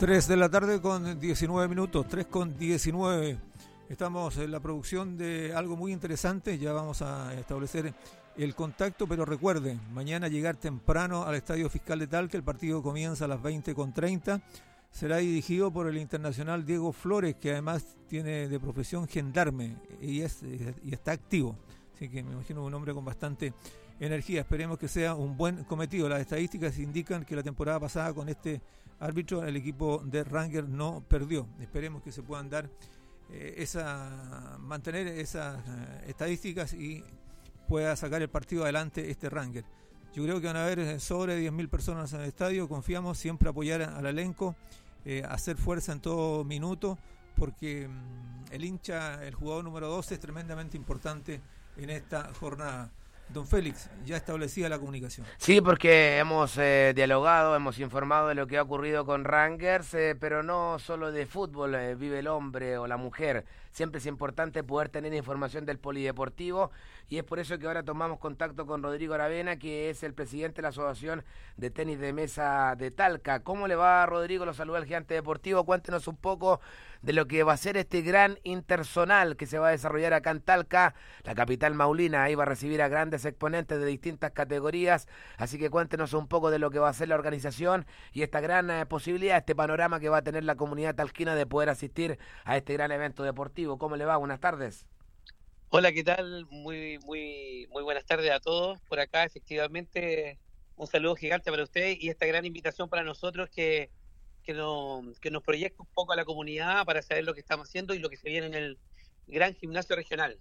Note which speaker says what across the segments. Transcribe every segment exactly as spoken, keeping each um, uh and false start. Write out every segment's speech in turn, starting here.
Speaker 1: tres de la tarde con diecinueve minutos, tres con diecinueve. Estamos en la producción de algo muy interesante, ya vamos a establecer el contacto, pero recuerden, mañana llegar temprano al Estadio Fiscal de Talca, el partido comienza a las veinte con treinta, será dirigido por el internacional Diego Flores, que además tiene de profesión gendarme y, es, y está activo, así que me imagino un hombre con bastante energía. Esperemos que sea un buen cometido. Las estadísticas indican que la temporada pasada con este árbitro el equipo de Rangers no perdió. Esperemos que se puedan dar eh, esa mantener esas eh, estadísticas y pueda sacar el partido adelante este Rangers. Yo creo que van a haber sobre diez mil personas en el estadio. Confiamos siempre apoyar al elenco, eh, hacer fuerza en todo minuto, porque mmm, el hincha, el jugador número doce es tremendamente importante en esta jornada. Don Félix, ya establecida la comunicación.
Speaker 2: Sí, porque hemos eh, dialogado, hemos informado de lo que ha ocurrido con Rangers, eh, pero no solo de fútbol eh, vive el hombre o la mujer. Siempre es importante poder tener información del polideportivo y es por eso que ahora tomamos contacto con Rodrigo Aravena, que es el presidente de la Asociación de Tenis de Mesa de Talca. ¿Cómo le va, Rodrigo? Lo saluda el Gigante Deportivo. Cuéntenos un poco de lo que va a ser este gran interzonal que se va a desarrollar acá en Talca, la capital maulina. Ahí va a recibir a grandes exponentes de distintas categorías, así que cuéntenos un poco de lo que va a ser la organización y esta gran eh, posibilidad, este panorama que va a tener la comunidad talquina de poder asistir a este gran evento deportivo. ¿Cómo le va? Buenas tardes.
Speaker 3: Hola, ¿qué tal? Muy, muy, muy buenas tardes a todos. Por acá, efectivamente, un saludo gigante para ustedes y esta gran invitación para nosotros que, que, nos, que nos proyecta un poco a la comunidad para saber lo que estamos haciendo y lo que se viene en el gran gimnasio regional.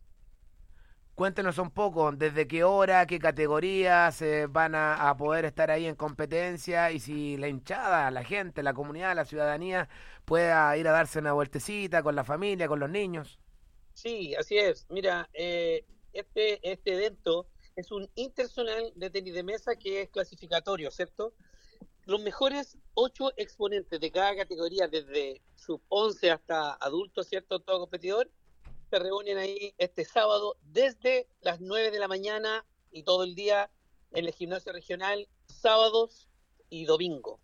Speaker 2: Cuéntenos un poco, desde qué hora, qué categorías eh, van a, a poder estar ahí en competencia y si la hinchada, la gente, la comunidad, la ciudadanía pueda ir a darse una vueltecita con la familia, con los niños.
Speaker 3: Sí, así es. Mira, eh, este, este evento es un interzonal de tenis de mesa que es clasificatorio, ¿cierto? Los mejores ocho exponentes de cada categoría, desde sub once hasta adultos, ¿cierto? Todo competidor, se reúnen ahí este sábado desde las nueve de la mañana y todo el día en el gimnasio regional, sábados y domingo.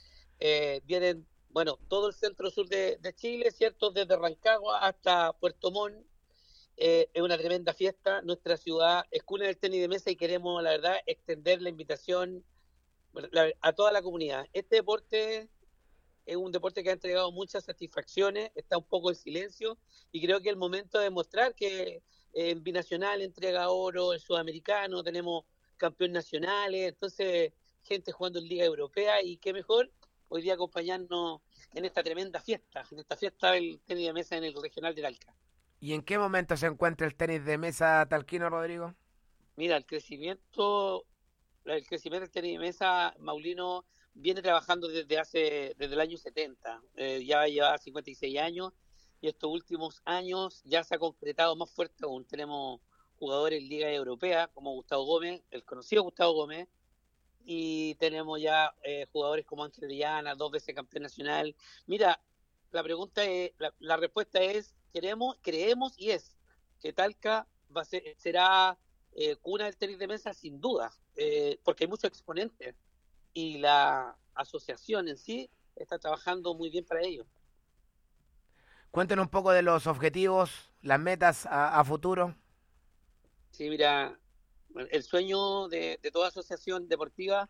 Speaker 3: Eh, vienen, bueno, todo el centro sur de, de Chile, ¿cierto? Desde Rancagua hasta Puerto Montt. Eh, es una tremenda fiesta. Nuestra ciudad es cuna del tenis de mesa y queremos, la verdad, extender la invitación a toda la comunidad. Este deporte es un deporte que ha entregado muchas satisfacciones, está un poco en silencio y creo que es el momento de mostrar que en binacional entrega oro, el sudamericano, tenemos campeones nacionales, entonces gente jugando en Liga Europea y qué mejor hoy día acompañarnos en esta tremenda fiesta, en esta fiesta del tenis de mesa en el regional de Talca.
Speaker 2: ¿Y en qué momento se encuentra el tenis de mesa talquino, Rodrigo?
Speaker 3: Mira, el crecimiento, el crecimiento del tenis de mesa maulino viene trabajando desde hace desde el año setenta, eh, ya lleva cincuenta y seis años y estos últimos años ya se ha concretado más fuerte aún. Tenemos jugadores en Liga Europea como Gustavo Gómez, el conocido Gustavo Gómez, y tenemos ya eh, jugadores como Ángel Orellana, dos veces campeón nacional. Mira, la pregunta es, la, la respuesta es, queremos, creemos y es que Talca va a ser, será eh, cuna del tenis de mesa sin duda, eh, porque hay muchos exponentes y la asociación en sí está trabajando muy bien para ello.
Speaker 2: Cuéntenos un poco de los objetivos, las metas a, a futuro.
Speaker 3: Sí, mira, el sueño de, de toda asociación deportiva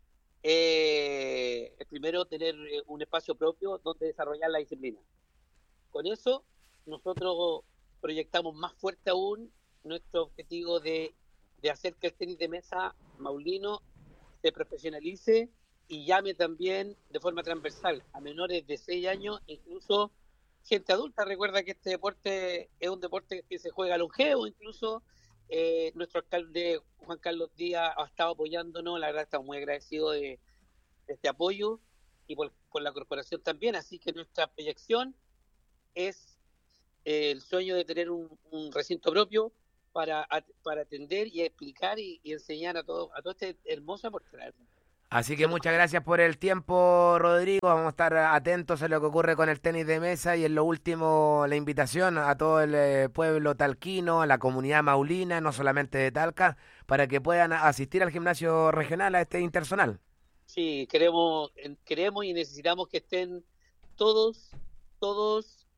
Speaker 3: eh, es primero tener un espacio propio donde desarrollar la disciplina. Con eso nosotros proyectamos más fuerte aún nuestro objetivo de, de hacer que el tenis de mesa maulino se profesionalice y llame también de forma transversal a menores de seis años, incluso gente adulta. Recuerda que este deporte es un deporte que se juega longevo, incluso eh, nuestro alcalde Juan Carlos Díaz ha estado apoyándonos, la verdad estamos muy agradecidos de, de este apoyo y por, por la corporación también, así que nuestra proyección es eh, el sueño de tener un, un recinto propio para, para atender y explicar y, y enseñar a todo, a todo este hermoso deporte.
Speaker 2: Así que muchas gracias por el tiempo, Rodrigo. Vamos a estar atentos a lo que ocurre con el tenis de mesa y en lo último la invitación a todo el eh, pueblo talquino, a la comunidad maulina, no solamente de Talca, para que puedan asistir al gimnasio regional, a este interzonal.
Speaker 3: Sí, queremos, queremos y necesitamos que estén todos, todos,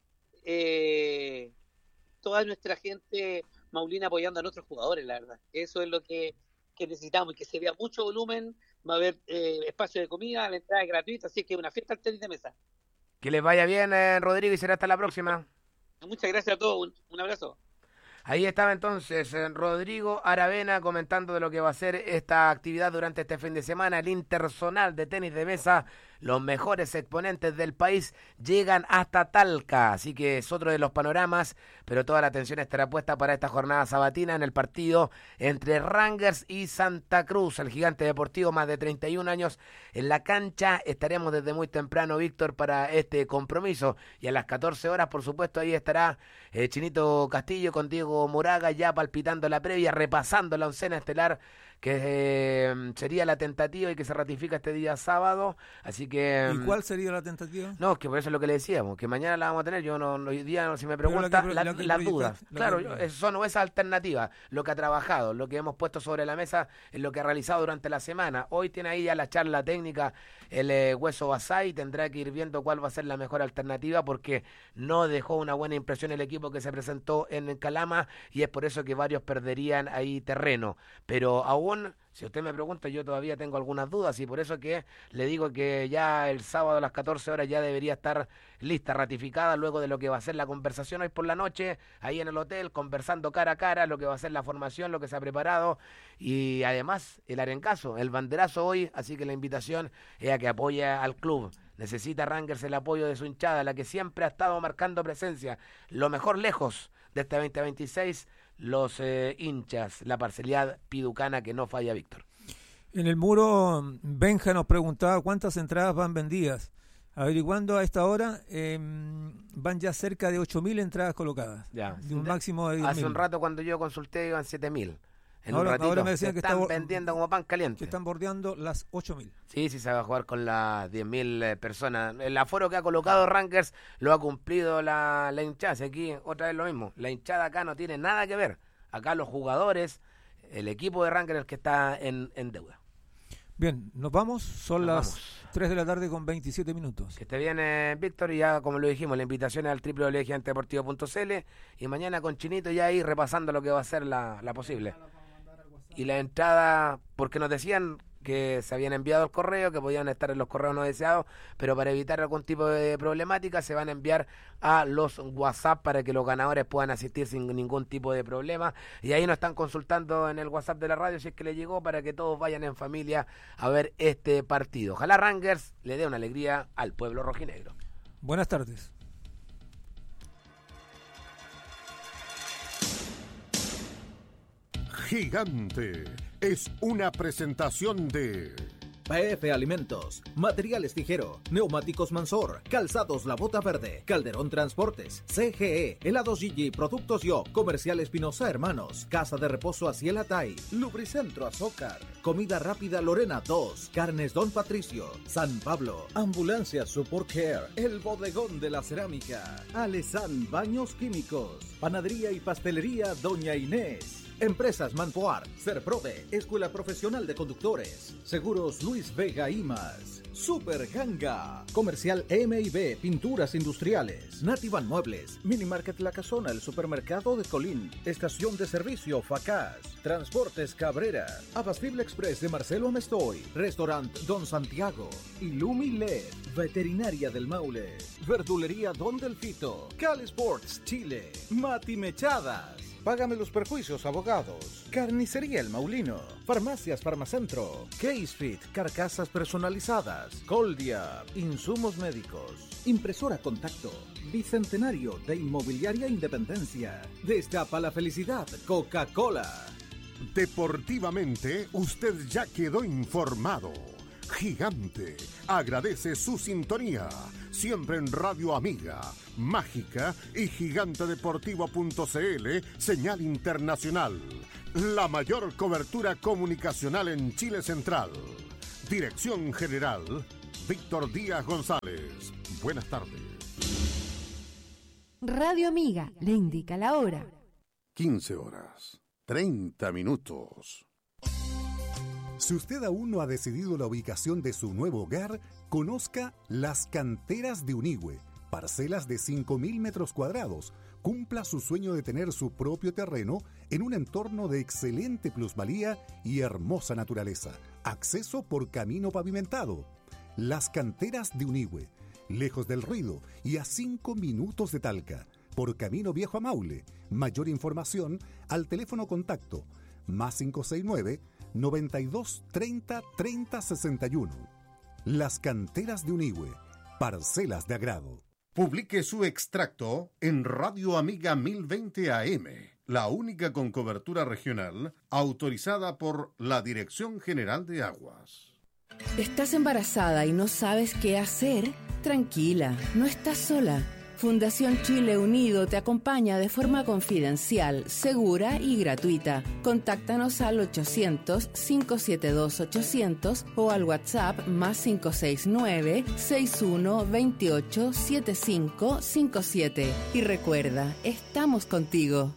Speaker 3: eh, toda nuestra gente maulina apoyando a nuestros jugadores, la verdad. Eso es lo que, que necesitamos, y que se vea mucho volumen, va a haber eh, espacio de comida, la entrada es gratuita, así que una fiesta al tenis de mesa.
Speaker 2: Que les vaya bien, eh, Rodrigo, y será hasta la próxima.
Speaker 3: Muchas gracias a todos, un, un abrazo.
Speaker 2: Ahí estaba entonces eh, Rodrigo Aravena comentando de lo que va a ser esta actividad durante este fin de semana, el Interzonal de Tenis de Mesa. Los mejores exponentes del país llegan hasta Talca, así que es otro de los panoramas, pero toda la atención estará puesta para esta jornada sabatina en el partido entre Rangers y Santa Cruz, el gigante deportivo, más de treinta y un años en la cancha. Estaremos desde muy temprano, Víctor, para este compromiso, y a las catorce horas, por supuesto, ahí estará eh, Chinito Castillo con Diego Moraga ya palpitando la previa, repasando la oncena estelar que eh, sería la tentativa y que se ratifica este día sábado, así que...
Speaker 1: ¿Y cuál sería la tentativa?
Speaker 2: No, que por eso es lo que le decíamos, que mañana la vamos a tener. Yo no, no hoy día, si me pregunta, la, la, las dudas. Claro, yo, son esas alternativas, lo que ha trabajado, lo que hemos puesto sobre la mesa, es lo que ha realizado durante la semana. Hoy tiene ahí ya la charla técnica el eh, Hueso Basay, tendrá que ir viendo cuál va a ser la mejor alternativa, porque no dejó una buena impresión el equipo que se presentó en Calama, y es por eso que varios perderían ahí terreno. Pero aún, si usted me pregunta, yo todavía tengo algunas dudas, y por eso que le digo que ya el sábado a las catorce horas ya debería estar lista, ratificada, luego de lo que va a ser la conversación hoy por la noche, ahí en el hotel, conversando cara a cara, lo que va a ser la formación, lo que se ha preparado, y además el arencazo, el banderazo hoy, así que la invitación es a que apoye al club. Necesita Rangers el apoyo de su hinchada, la que siempre ha estado marcando presencia, lo mejor lejos de este veinte veintiséis, los eh, hinchas, la parcialidad piducana que no falla, Víctor.
Speaker 1: En el muro, Benja nos preguntaba cuántas entradas van vendidas. Averiguando a esta hora, eh, van ya cerca de ocho mil entradas colocadas,
Speaker 2: ya,
Speaker 1: de un máximo de diez mil.
Speaker 2: Hace un rato cuando yo consulté iban siete mil. En
Speaker 1: ahora,
Speaker 2: un ratito,
Speaker 1: ahora me decían que
Speaker 2: están
Speaker 1: está,
Speaker 2: vendiendo como pan caliente.
Speaker 1: Que están bordeando las ocho mil.
Speaker 2: Sí, sí, se va a jugar con las diez mil eh, personas. El aforo que ha colocado Rangers lo ha cumplido la, la hinchada. Aquí otra vez lo mismo. La hinchada acá no tiene nada que ver. Acá los jugadores, el equipo de Rangers, el que está en, en deuda.
Speaker 1: Bien, nos vamos. Son
Speaker 2: nos
Speaker 1: las
Speaker 2: vamos.
Speaker 1: tres de la tarde con veintisiete minutos.
Speaker 2: Que esté bien, eh, Víctor, y ya como lo dijimos, la invitación es al doble u doble u doble u punto gigante deportivo punto c l, y mañana con Chinito ya ahí repasando lo que va a ser la, la posible. Y la entrada, porque nos decían que se habían enviado el correo, que podían estar en los correos no deseados, pero para evitar algún tipo de problemática se van a enviar a los WhatsApp para que los ganadores puedan asistir sin ningún tipo de problema. Y ahí nos están consultando en el WhatsApp de la radio si es que le llegó, para que todos vayan en familia a ver este partido. Ojalá Rangers le dé una alegría al pueblo rojinegro.
Speaker 1: Buenas tardes.
Speaker 4: Gigante es una presentación de
Speaker 5: P F Alimentos, Materiales Tijero, Neumáticos Mansor, Calzados La Bota Verde, Calderón Transportes, C G E, Helados Gigi, Productos Yo, Comercial Espinosa Hermanos, Casa de Reposo Aciel Atay, Lubricentro Azúcar, Comida Rápida Lorena dos, Carnes Don Patricio, San Pablo, Ambulancia Support Care, El Bodegón de la Cerámica, Alesan Baños Químicos, Panadería y Pastelería Doña Inés, Empresas Manpoar, Serprode, Escuela Profesional de Conductores, Seguros Luis Vega y más, Super Ganga, Comercial M y B, Pinturas Industriales, Nativan Muebles, Mini Market La Casona, el Supermercado de Colín, Estación de Servicio Facaz, Transportes Cabrera, Abastible Express de Marcelo Amestoy, Restaurant Don Santiago, Illumi L E D, Veterinaria del Maule, Verdulería Don Delfito, Cali Sports Chile, Mati Mechadas, Págame los perjuicios, abogados. Carnicería El Maulino. Farmacias Farmacentro. Case Fit, carcasas personalizadas. Coldia, insumos médicos. Impresora Contacto. Bicentenario de Inmobiliaria Independencia. Destapa la felicidad, Coca-Cola.
Speaker 4: Deportivamente, usted ya quedó informado. Gigante agradece su sintonía, siempre en Radio Amiga, Mágica y gigante deportivo punto c l, señal internacional. La mayor cobertura comunicacional en Chile Central. Dirección General, Víctor Díaz González. Buenas tardes.
Speaker 6: Radio Amiga le indica la hora.
Speaker 4: quince horas, treinta minutos.
Speaker 7: Si usted aún no ha decidido la ubicación de su nuevo hogar, conozca Las Canteras de Unigüe, parcelas de cinco mil metros cuadrados. Cumpla su sueño de tener su propio terreno en un entorno de excelente plusvalía y hermosa naturaleza. Acceso por camino pavimentado. Las Canteras de Unigüe, lejos del ruido y a cinco minutos de Talca, por camino viejo a Maule. Mayor información al teléfono contacto más cinco seis nueve, noventa y dos, treinta, treinta, sesenta y uno. Las Canteras de Unigüe, parcelas de agrado.
Speaker 4: Publique su extracto en Radio Amiga mil veinte A M, la única con cobertura regional autorizada por la Dirección General de Aguas.
Speaker 6: ¿Estás embarazada y no sabes qué hacer? Tranquila, no estás sola. Fundación Chile Unido te acompaña de forma confidencial, segura y gratuita. Contáctanos al ochocientos, cinco siete dos, ochocientos o al WhatsApp más cinco seis nueve, seis uno dos ocho, siete cinco cinco siete. Y recuerda, estamos contigo.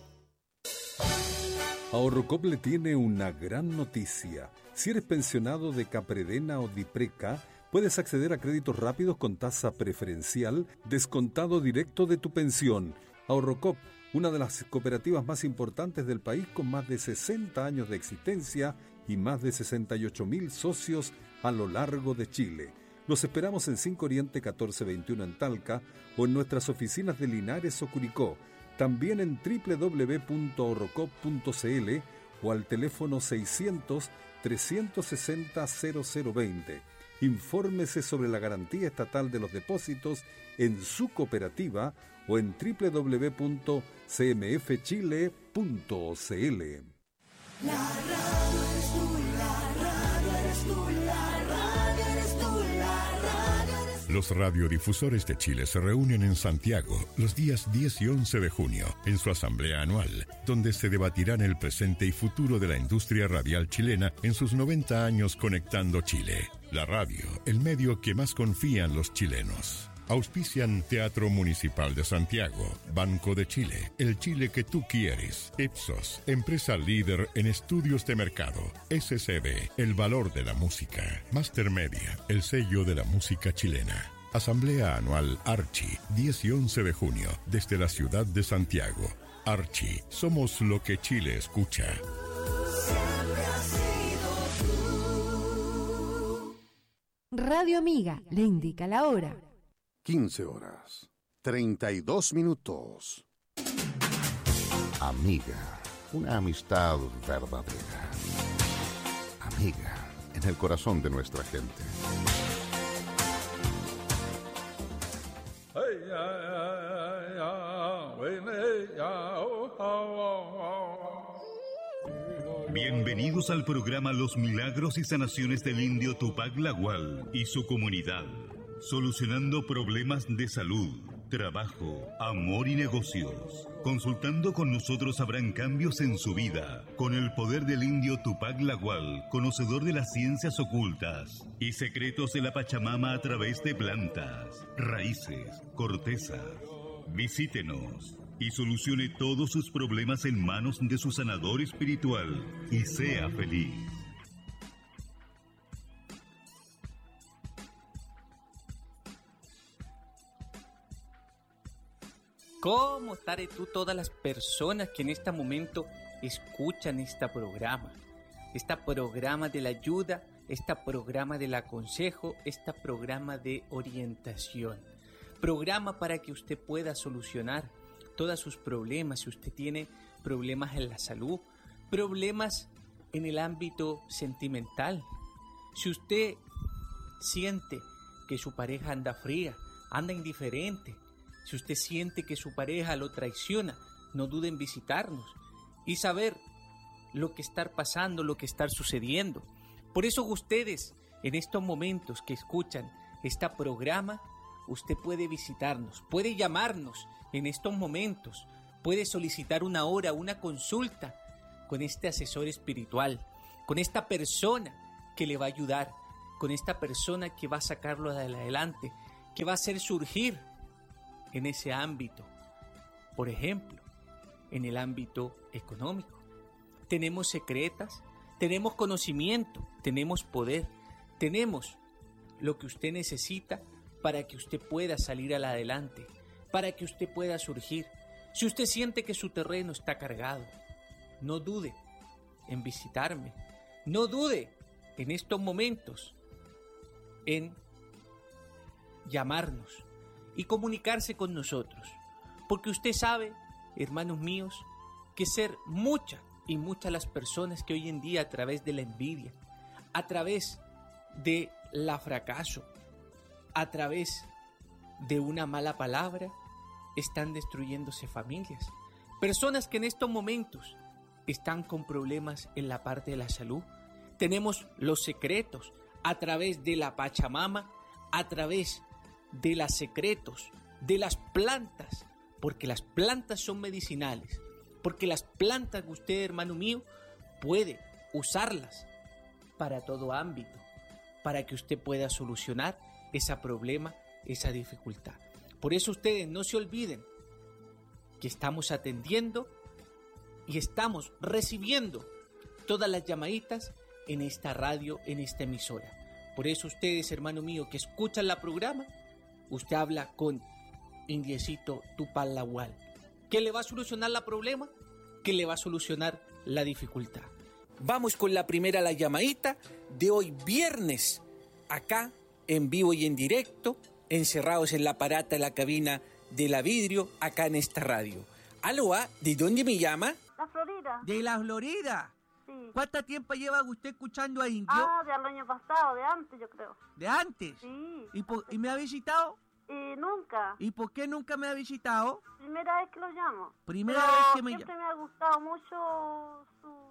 Speaker 8: Ahorrocop le tiene una gran noticia. Si eres pensionado de Capredena o Dipreca, puedes acceder a créditos rápidos con tasa preferencial, descontado directo de tu pensión. Ahorrocop, una de las cooperativas más importantes del país con más de sesenta años de existencia y más de sesenta y ocho mil socios a lo largo de Chile. Los esperamos en cinco Oriente catorce veintiuno en Talca o en nuestras oficinas de Linares o Curicó. También en doble u doble u doble u punto ahorrocop punto c l o al teléfono seiscientos, trescientos sesenta, cero cero veinte. Infórmese sobre la garantía estatal de los depósitos en su cooperativa o en doble u doble u doble u punto c m f chile punto c l.
Speaker 9: La radio eres tú, la radio eres tú, la radio eres tú, la radio eres tú.
Speaker 10: Los radiodifusores de Chile se reúnen en Santiago los días diez y once de junio en su asamblea anual, donde se debatirán el presente y futuro de la industria radial chilena en sus noventa años conectando Chile. La radio, el medio que más confían los chilenos. Auspician Teatro Municipal de Santiago, Banco de Chile, el Chile que tú quieres, Ipsos, empresa líder en estudios de mercado, S C B, el valor de la música, Master Media, el sello de la música chilena. Asamblea Anual Archi, diez y once de junio, desde la ciudad de Santiago. Archi, somos lo que Chile escucha.
Speaker 6: Radio Amiga le indica la hora.
Speaker 4: quince horas, treinta y dos minutos. Amiga, una amistad verdadera. Amiga, en el corazón de nuestra gente.
Speaker 11: Bienvenidos al programa Los Milagros y Sanaciones del Indio Tupac Lagual y su comunidad, solucionando problemas de salud, trabajo, amor y negocios. Consultando con nosotros habrán cambios en su vida, con el poder del Indio Tupac Lagual, conocedor de las ciencias ocultas y secretos de la Pachamama a través de plantas, raíces, cortezas. Visítenos y solucione todos sus problemas en manos de su sanador espiritual y sea feliz.
Speaker 12: ¿Cómo estaré tú todas las personas que en este momento escuchan este programa? Este programa de la ayuda, este programa del aconsejo, este programa de orientación. Programa para que usted pueda solucionar todos sus problemas. Si usted tiene problemas en la salud, problemas en el ámbito sentimental, si usted siente que su pareja anda fría, anda indiferente, si usted siente que su pareja lo traiciona, no dude en visitarnos y saber lo que está pasando, lo que está sucediendo. Por eso ustedes, en estos momentos que escuchan este programa, usted puede visitarnos, puede llamarnos en estos momentos, puede solicitar una hora, una consulta con este asesor espiritual, con esta persona que le va a ayudar, con esta persona que va a sacarlo adelante, que va a hacer surgir en ese ámbito. Por ejemplo, en el ámbito económico. Tenemos secretas, tenemos conocimiento, tenemos poder, tenemos lo que usted necesita para que usted pueda salir al adelante, para que usted pueda surgir. Si usted siente que su terreno está cargado, no dude en visitarme, no dude en estos momentos en llamarnos y comunicarse con nosotros, porque usted sabe, hermanos míos, que ser muchas y muchas las personas que hoy en día a través de la envidia, a través de la fracaso, a través de una mala palabra, están destruyéndose familias. Personas que en estos momentos están con problemas en la parte de la salud. Tenemos los secretos a través de la Pachamama, a través de los secretos de las plantas, porque las plantas son medicinales, porque las plantas, usted, hermano mío, puede usarlas para todo ámbito, para que usted pueda solucionar ese problema, esa dificultad. Por eso ustedes no se olviden que estamos atendiendo y estamos recibiendo todas las llamaditas en esta radio, en esta emisora. Por eso ustedes, hermano mío, que escuchan la programa, usted habla con Indiecito Tupac Lagual. ¿Qué le va a solucionar el problema? ¿Qué le va a solucionar la dificultad? Vamos con la primera, la llamadita de hoy viernes, acá en vivo y en directo, encerrados en la parata de la cabina de la vidrio, acá en esta radio. Aló, ¿de dónde me llama?
Speaker 13: La Florida.
Speaker 14: ¿De la Florida?
Speaker 13: Sí.
Speaker 14: ¿Cuánto tiempo lleva usted escuchando a Indio?
Speaker 13: Ah, del año pasado, de antes, yo creo.
Speaker 14: ¿De antes?
Speaker 13: Sí.
Speaker 14: ¿Y, por, ¿y me ha visitado?
Speaker 13: Eh, nunca.
Speaker 14: ¿Y por qué nunca me ha visitado?
Speaker 13: Primera vez que lo llamo.
Speaker 14: Primera
Speaker 13: Pero
Speaker 14: vez que me llama.
Speaker 13: siempre me ha gustado mucho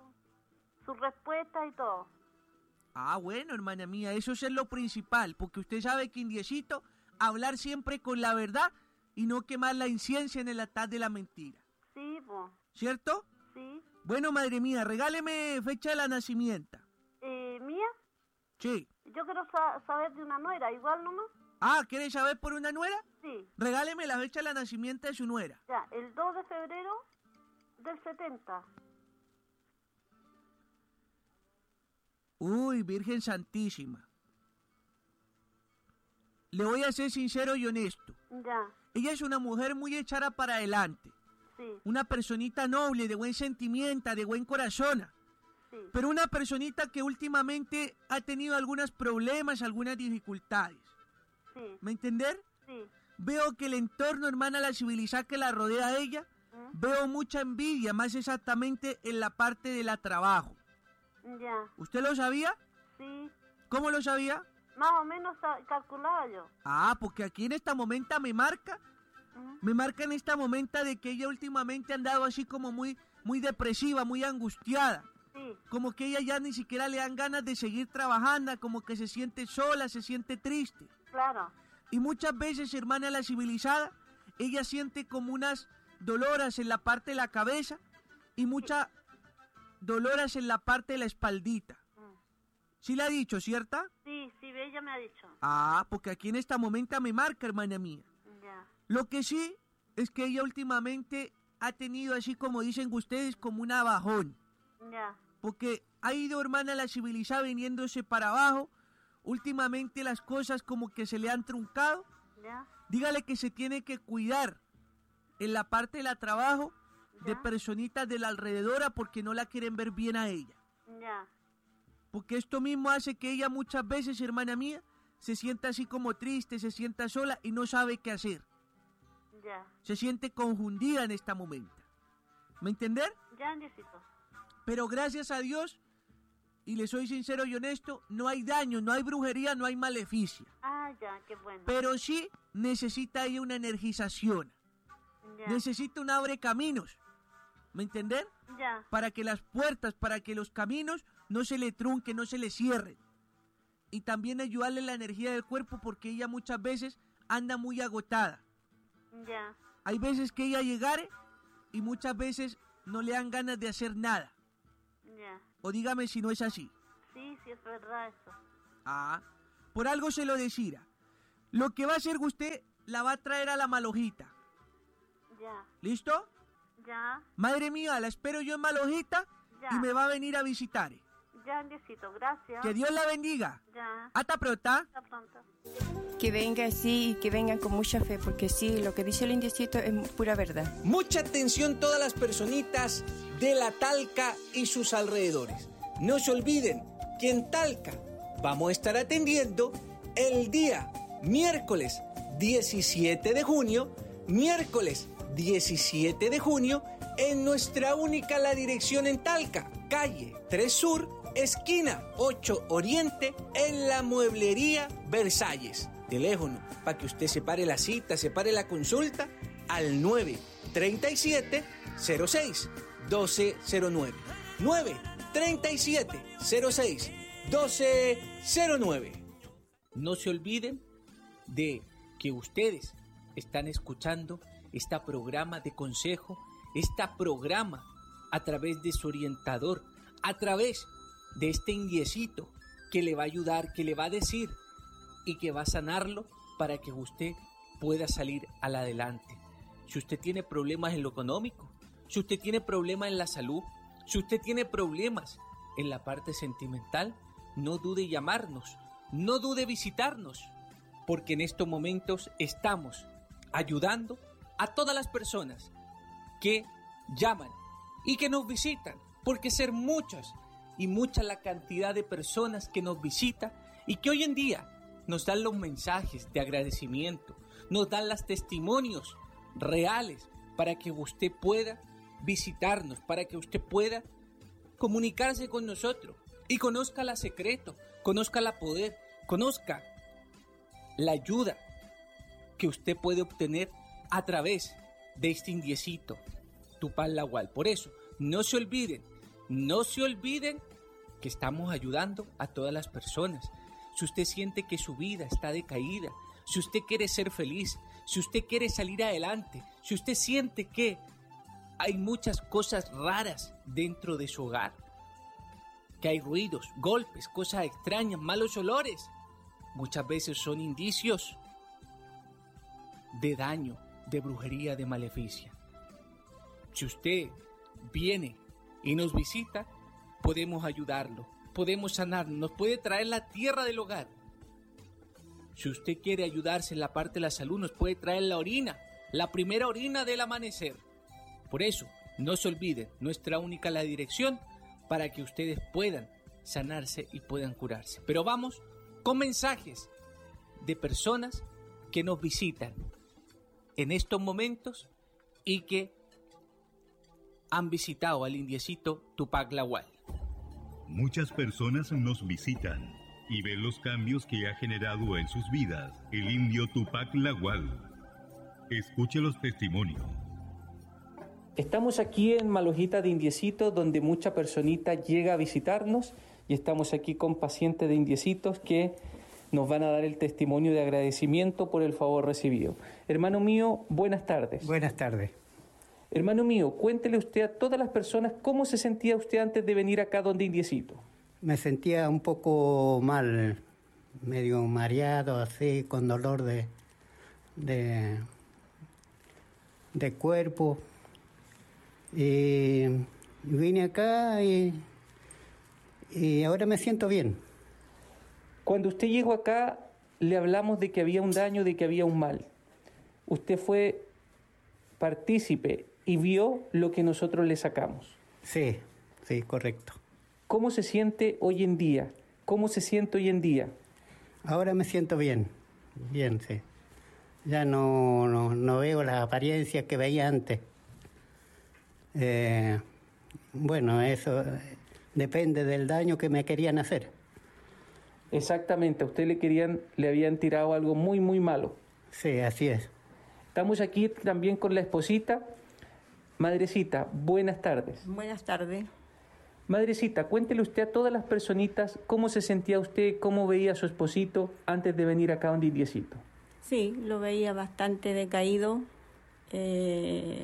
Speaker 13: su, su respuesta y todo.
Speaker 14: Ah, bueno, hermana mía, eso es lo principal, porque usted sabe que Indiecito, hablar siempre con la verdad y no quemar la inciencia en el altar de la mentira.
Speaker 13: Sí, pues.
Speaker 14: ¿Cierto?
Speaker 13: Sí.
Speaker 14: Bueno, madre mía, regáleme fecha de la nacimiento.
Speaker 13: Eh, ¿Mía?
Speaker 14: Sí.
Speaker 13: Yo quiero sa- saber de una nuera, igual nomás.
Speaker 14: Ah, ¿quiere saber por una nuera?
Speaker 13: Sí.
Speaker 14: Regáleme la fecha de la nacimiento de su nuera.
Speaker 13: Ya, el dos de febrero del setenta.
Speaker 14: Uy, Virgen Santísima. Le voy a ser sincero y honesto.
Speaker 13: Ya.
Speaker 14: Ella es una mujer muy echada para adelante.
Speaker 13: Sí.
Speaker 14: Una personita noble, de buen sentimiento, de buen corazón.
Speaker 13: Sí.
Speaker 14: Pero una personita que últimamente ha tenido algunos problemas, algunas dificultades.
Speaker 13: Sí.
Speaker 14: ¿Me entender?
Speaker 13: Sí.
Speaker 14: Veo que el entorno, hermana, la civilizada que la rodea a ella,
Speaker 13: ¿Mm?
Speaker 14: veo mucha envidia, más exactamente en la parte de la trabajo.
Speaker 13: Ya.
Speaker 14: ¿Usted lo sabía?
Speaker 13: Sí.
Speaker 14: ¿Cómo lo sabía?
Speaker 13: Más o menos sa- calculaba yo.
Speaker 14: Ah, porque aquí en esta momento me marca,
Speaker 13: ¿Mm?
Speaker 14: me marca en esta momento de que ella últimamente ha andado así como muy, muy depresiva, muy angustiada.
Speaker 13: Sí.
Speaker 14: Como que ella ya ni siquiera le dan ganas de seguir trabajando, como que se siente sola, se siente triste.
Speaker 13: Claro.
Speaker 14: Y muchas veces, hermana, la civilizada, ella siente como unas dolores en la parte de la cabeza y muchas dolores en la parte de la espaldita.
Speaker 13: Mm.
Speaker 14: ¿Sí le ha dicho, cierta?
Speaker 13: Sí, sí, ella me ha dicho.
Speaker 14: Ah, porque aquí en esta momento me marca, hermana mía.
Speaker 13: Ya.
Speaker 14: Lo que sí es que ella últimamente ha tenido, así como dicen ustedes, como un abajón.
Speaker 13: Ya.
Speaker 14: Porque ha ido, hermana, la civilizada viniéndose para abajo. Últimamente las cosas como que se le han truncado.
Speaker 13: Ya.
Speaker 14: Dígale que se tiene que cuidar en la parte de la trabajo de
Speaker 13: Ya.
Speaker 14: personitas de la alrededora porque no la quieren ver bien a ella.
Speaker 13: Ya.
Speaker 14: Porque esto mismo hace que ella muchas veces, hermana mía, se sienta así como triste, se sienta sola y no sabe qué hacer.
Speaker 13: Ya.
Speaker 14: Se siente confundida en este momento. ¿Me entender?
Speaker 13: Ya, Diosito.
Speaker 14: Pero gracias a Dios, y le soy sincero y honesto, no hay daño, no hay brujería, no hay maleficia.
Speaker 13: Ah, ya, qué bueno.
Speaker 14: Pero sí necesita ella una energización.
Speaker 13: Ya.
Speaker 14: Necesita un abre caminos. ¿Me entender?
Speaker 13: Ya.
Speaker 14: Para que las puertas, para que los caminos no se le trunquen, no se le cierren. Y también ayudarle la energía del cuerpo porque ella muchas veces anda muy agotada.
Speaker 13: Ya.
Speaker 14: Hay veces que ella llegare y muchas veces no le dan ganas de hacer nada.
Speaker 13: Ya.
Speaker 14: O dígame si no es así.
Speaker 13: Sí, sí, es verdad eso.
Speaker 14: Ah, por algo se lo decía. Lo que va a hacer usted la va a traer a la malojita.
Speaker 13: Ya.
Speaker 14: ¿Listo?
Speaker 13: Ya.
Speaker 14: Madre mía, la espero yo en malojita
Speaker 13: Ya.
Speaker 14: y me va a venir a visitar.
Speaker 13: Ya, Diosito, gracias.
Speaker 14: Que Dios la bendiga.
Speaker 13: Ya.
Speaker 14: Hasta pronto.
Speaker 13: Hasta pronto.
Speaker 15: Que venga así y que vengan con mucha fe, porque sí, lo que dice el indiecito es pura verdad.
Speaker 16: Mucha atención todas las personitas de la Talca y sus alrededores. No se olviden que en Talca vamos a estar atendiendo el día miércoles diecisiete de junio, miércoles diecisiete de junio, en nuestra única la dirección en Talca, calle tres Sur, esquina ocho Oriente, en la mueblería Versalles. Teléfono para que usted separe la cita, separe la consulta al nueve treinta y siete cero seis doce cero nueve. nueve treinta y siete cero seis doce cero nueve.
Speaker 12: No se olviden de que ustedes están escuchando este programa de consejo, este programa a través de su orientador, a través de este indiecito que le va a ayudar, que le va a decir y que va a sanarlo para que usted pueda salir al adelante. Si usted tiene problemas en lo económico, si usted tiene problemas en la salud, si usted tiene problemas en la parte sentimental, no dude llamarnos, no dude visitarnos, porque en estos momentos estamos ayudando a todas las personas que llaman y que nos visitan, porque ser muchas y mucha la cantidad de personas que nos visitan y que hoy en día nos dan los mensajes de agradecimiento, nos dan los testimonios reales para que usted pueda visitarnos, para que usted pueda comunicarse con nosotros y conozca la secreto, conozca la poder, conozca la ayuda que usted puede obtener a través de este indiecito, Tupac Lagual. Por eso, no se olviden, no se olviden que estamos ayudando a todas las personas. Si usted siente que su vida está decaída, si usted quiere ser feliz, si usted quiere salir adelante, si usted siente que hay muchas cosas raras dentro de su hogar, que hay ruidos, golpes, cosas extrañas, malos olores, muchas veces son indicios de daño, de brujería, de maleficia. Si usted viene y nos visita, podemos ayudarlo, podemos sanarlo, nos puede traer la tierra del hogar. Si usted quiere ayudarse en la parte de la salud, nos puede traer la orina, la primera orina del amanecer. Por eso, no se olviden, nuestra única la dirección para que ustedes puedan sanarse y puedan curarse. Pero vamos con mensajes de personas que nos visitan en estos momentos y que han visitado al indiecito Tupac Lagual.
Speaker 11: Muchas personas nos visitan y ven los cambios que ha generado en sus vidas el indio Tupac Lagual. Escuche los testimonios.
Speaker 12: Estamos aquí en Malojita de Indiecito, donde mucha personita llega a visitarnos, y estamos aquí con pacientes de indiecitos que nos van a dar el testimonio de agradecimiento por el favor recibido. Hermano mío, buenas tardes.
Speaker 17: Buenas tardes.
Speaker 12: Hermano mío, cuéntele usted a todas las personas cómo se sentía usted antes de venir acá donde indiecito.
Speaker 17: Me sentía un poco mal, medio mareado, así, con dolor de, de, de cuerpo. Y vine acá y, y ahora me siento bien.
Speaker 12: Cuando usted llegó acá, le hablamos de que había un daño, de que había un mal. Usted fue partícipe y vio lo que nosotros le sacamos.
Speaker 17: Sí, sí, correcto.
Speaker 12: ¿Cómo se siente hoy en día? ¿Cómo se siente hoy en día?
Speaker 17: Ahora me siento bien, bien, sí. Ya no, no, no veo las apariencias que veía antes. Eh, bueno, eso depende del daño que me querían hacer.
Speaker 12: Exactamente, a usted le querían, le habían tirado algo muy, muy malo.
Speaker 17: Sí, así es.
Speaker 12: Estamos aquí también con la esposita. Madrecita, buenas tardes.
Speaker 18: Buenas tardes.
Speaker 12: Madrecita, cuéntele usted a todas las personitas cómo se sentía usted, cómo veía a su esposito antes de venir acá donde indiecito.
Speaker 18: Sí, lo veía bastante decaído. Eh,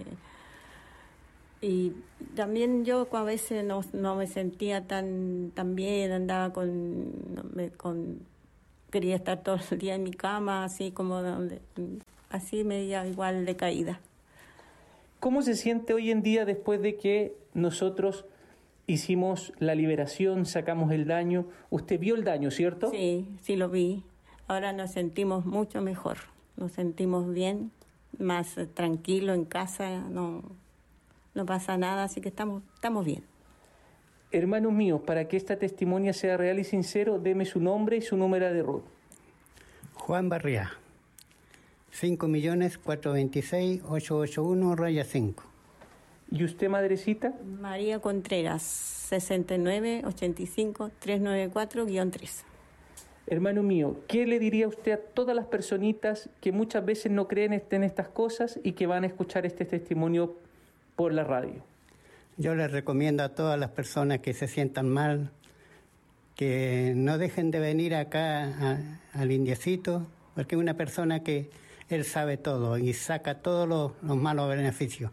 Speaker 18: y también yo a veces no, no me sentía tan, tan bien, andaba con, con... Quería estar todo el día en mi cama, así como... Así media igual decaída.
Speaker 12: ¿Cómo se siente hoy en día después de que nosotros hicimos la liberación, sacamos el daño. Usted vio el daño, ¿cierto?
Speaker 18: Sí, sí lo vi. Ahora nos sentimos mucho mejor, nos sentimos bien, más eh, tranquilo en casa, no, no pasa nada, así que estamos, estamos bien.
Speaker 12: Hermanos míos, para que esta testimonia sea real y sincero, deme su nombre y su número de R U T.
Speaker 17: Juan Barriá, cinco millones cuatrocientos veintiséis mil ochocientos ochenta y uno, raya cinco.
Speaker 12: ¿Y usted, madrecita?
Speaker 18: María Contreras, sesenta y nueve ochenta y cinco trescientos noventa y cuatro guión tres.
Speaker 12: Hermano mío, ¿qué le diría usted a todas las personitas que muchas veces no creen en estas cosas y que van a escuchar este testimonio por la radio?
Speaker 17: Yo les recomiendo a todas las personas que se sientan mal que no dejen de venir acá a, al indiecito, porque es una persona que él sabe todo y saca todos los, los malos beneficios.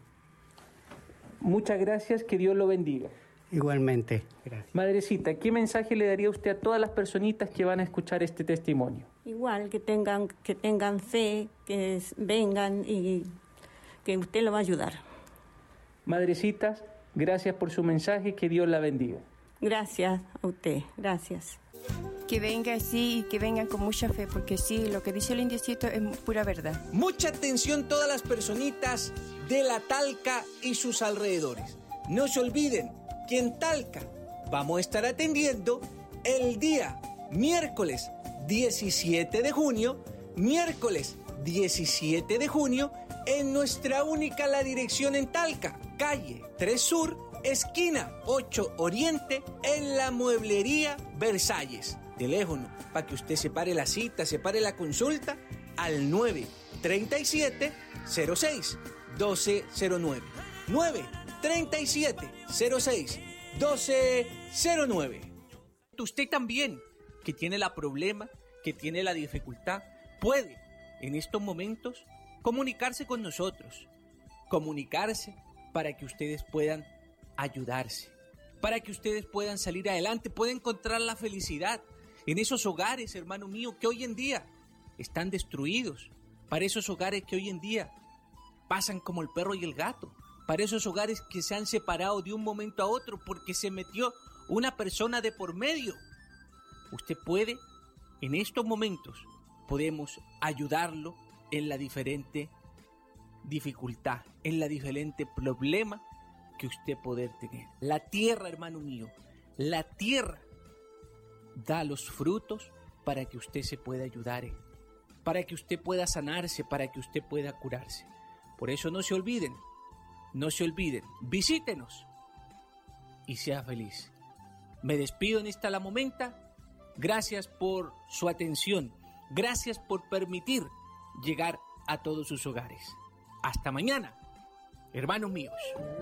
Speaker 12: Muchas gracias, que Dios lo bendiga.
Speaker 17: Igualmente. Gracias.
Speaker 12: Madrecita, ¿qué mensaje le daría usted a todas las personitas que van a escuchar este testimonio?
Speaker 18: Igual, que tengan, que tengan fe, que vengan y que usted lo va a ayudar.
Speaker 12: Madrecitas, gracias por su mensaje, que Dios la bendiga.
Speaker 18: Gracias a usted, gracias.
Speaker 15: Que venga así y que vengan con mucha fe, porque sí, lo que dice el indiecito es pura verdad.
Speaker 16: Mucha atención todas las personitas de la Talca y sus alrededores. No se olviden que en Talca vamos a estar atendiendo el día miércoles diecisiete de junio, miércoles diecisiete de junio, en nuestra única la dirección en Talca, calle tres Sur, esquina ocho Oriente, en la mueblería Versalles. Teléfono para que usted separe la cita, separe la consulta al nueve treinta y siete cero seis doce cero nueve. nueve treinta y siete cero seis doce cero nueve.
Speaker 12: Usted también, que tiene la problema, que tiene la dificultad, puede en estos momentos comunicarse con nosotros, comunicarse para que ustedes puedan ayudarse, para que ustedes puedan salir adelante, puedan encontrar la felicidad en esos hogares, hermano mío, que hoy en día están destruidos, para esos hogares que hoy en día pasan como el perro y el gato, para esos hogares que se han separado de un momento a otro porque se metió una persona de por medio. Usted puede, en estos momentos, podemos ayudarlo en la diferente dificultad, en la diferente problema que usted puede tener. La tierra, hermano mío, la tierra da los frutos para que usted se pueda ayudar, ¿eh? Para que usted pueda sanarse, para que usted pueda curarse. Por eso no se olviden, no se olviden, visítenos y sea feliz. Me despido en esta La Momenta. Gracias por su atención. Gracias por permitir llegar a todos sus hogares. Hasta mañana, hermanos míos.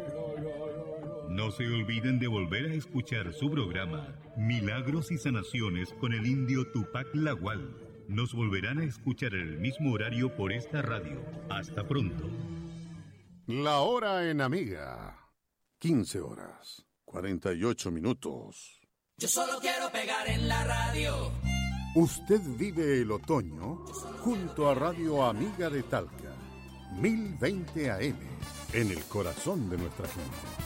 Speaker 11: No se olviden de volver a escuchar su programa Milagros y Sanaciones con el indio Tupac Lagual. Nos volverán a escuchar en el mismo horario por esta radio. Hasta pronto.
Speaker 4: La hora en Amiga. quince horas, cuarenta y ocho minutos.
Speaker 9: Yo solo quiero pegar en la radio.
Speaker 4: Usted vive el otoño junto a Radio Amiga de Talca. mil veinte A M, en el corazón de nuestra gente.